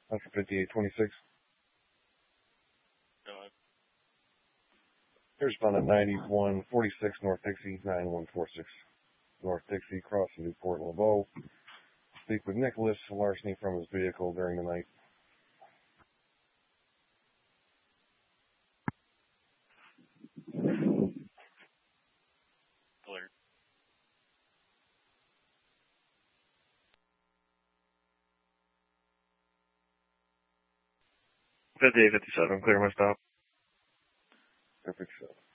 After 5826. Here's found at 9146 North Dixie, 9146 North Dixie, crossing Newport and LeBeau. Speak with Nicholas, larceny from his vehicle during the night. Clear. 5857, clear my stop. Perfect. So.